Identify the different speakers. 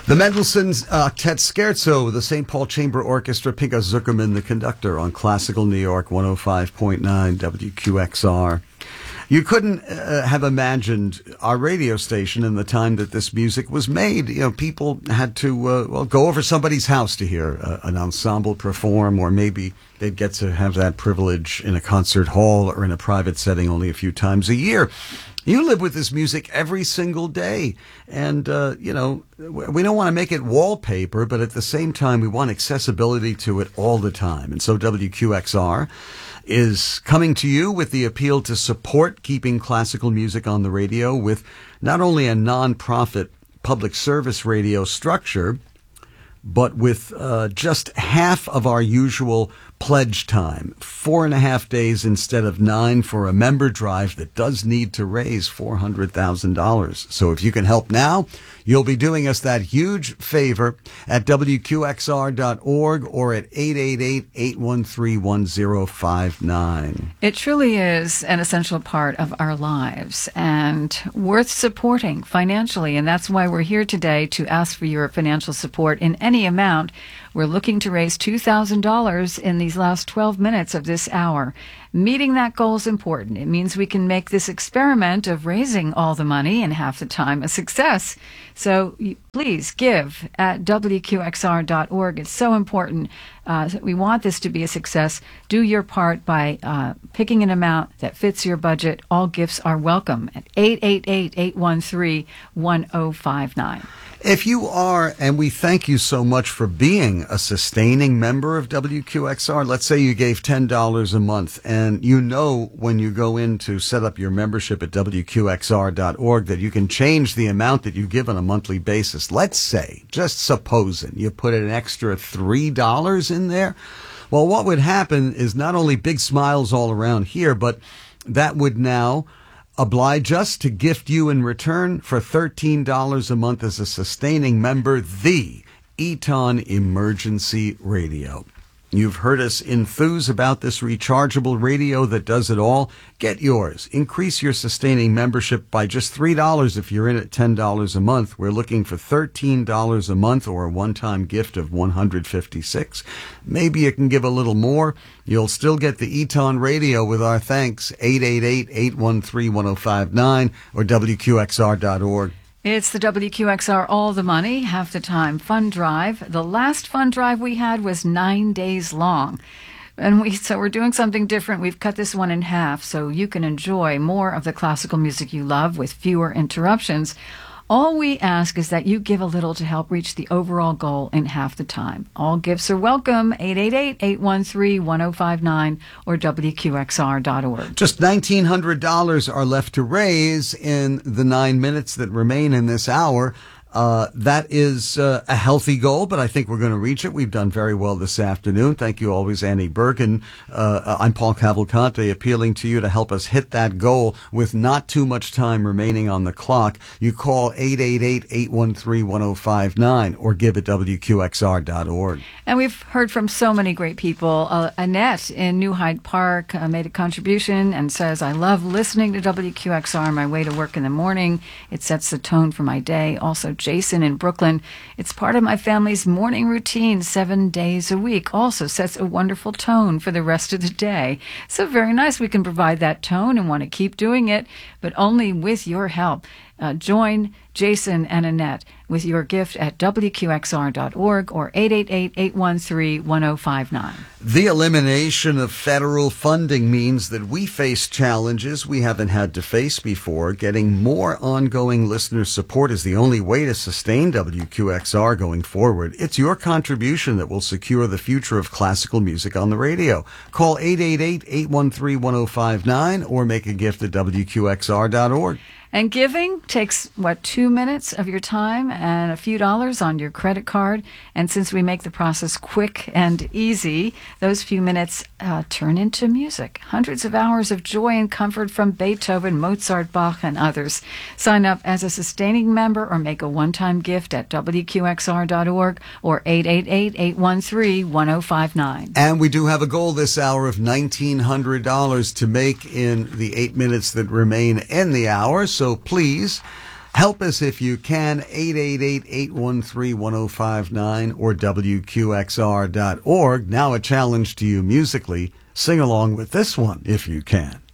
Speaker 1: The Mendelssohn's Octet Scherzo, the St. Paul Chamber Orchestra, Pinka Zuckerman, the conductor, on Classical New York 105.9 WQXR. You couldn't have imagined our radio station in the time that this music was made. You know, people had to go over somebody's house to hear an ensemble perform, or maybe they'd get to have that privilege in a concert hall or in a private setting only a few times a year. You live with this music every single day. And, we don't want to make it wallpaper, but at the same time, we want accessibility to it all the time. And so WQXR is coming to you with the appeal to support keeping classical music on the radio with not only a nonprofit public service radio structure, but with just half of our usual pledge time, 4.5 days instead of 9 for a member drive that does need to raise $400,000. So if you can help now, you'll be doing us that huge favor at WQXR.org or at 888-813-1059.
Speaker 2: It truly is an essential part of our lives and worth supporting financially. And that's why we're here today to ask for your financial support in any amount. We're looking to raise $2,000 in these last 12 minutes of this hour. Meeting that goal is important. It means we can make this experiment of raising all the money in half the time a success. So please give at WQXR.org. It's so important. We want this to be a success. Do your part by picking an amount that fits your budget. All gifts are welcome at 888-813-1059.
Speaker 1: If you are, and we thank you so much for being a sustaining member of WQXR, let's say you gave $10 a month, and you know when you go in to set up your membership at WQXR.org that you can change the amount that you give on a monthly basis. Let's say, just supposing, you put an extra $3 in there. Well, what would happen is not only big smiles all around here, but that would now oblige us to gift you in return for $13 a month as a sustaining member, the Eton Emergency Radio. You've heard us enthuse about this rechargeable radio that does it all. Get yours. Increase your sustaining membership by just $3 if you're in at $10 a month. We're looking for $13 a month or a one-time gift of $156. Maybe you can give a little more. You'll still get the Eton Radio with our thanks. 888-813-1059 or WQXR.org.
Speaker 2: It's the WQXR All the Money, Half the Time Fund Drive. The last fund drive we had was 9 days long. And so we're doing something different. We've cut this one in half so you can enjoy more of the classical music you love with fewer interruptions. All we ask is that you give a little to help reach the overall goal in half the time. All gifts are welcome, 888-813-1059 or WQXR.org.
Speaker 1: Just $1,900 are left to raise in the 9 minutes that remain in this hour. That is a healthy goal, but I think we're going to reach it. We've done very well this afternoon. Thank you always, Annie Bergen. I'm Paul Cavalcante, appealing to you to help us hit that goal with not too much time remaining on the clock. You call 888-813-1059 or give at WQXR.org.
Speaker 2: And we've heard from so many great people. Annette in New Hyde Park made a contribution and says, I love listening to WQXR on my way to work in the morning. It sets the tone for my day. Also, Jason in Brooklyn, it's part of my family's morning routine 7 days a week. Also sets a wonderful tone for the rest of the day. So very nice. We can provide that tone and want to keep doing it, but only with your help. Join Jason and Annette with your gift at WQXR.org or 888-813-1059.
Speaker 1: The elimination of federal funding means that we face challenges we haven't had to face before. Getting more ongoing listener support is the only way to sustain WQXR going forward. It's your contribution that will secure the future of classical music on the radio. Call 888-813-1059 or make a gift at WQXR.org.
Speaker 2: And giving takes, 2 minutes of your time and a few dollars on your credit card. And since we make the process quick and easy, those few minutes turn into music. Hundreds of hours of joy and comfort from Beethoven, Mozart, Bach, and others. Sign up as a sustaining member or make a one-time gift at WQXR.org or 888-813-1059.
Speaker 1: And we do have a goal this hour of $1,900 to make in the 8 minutes that remain in the hour. So please Help us if you can, 888-813-1059 or WQXR.org. Now a challenge to you musically. Sing along with this one if you can.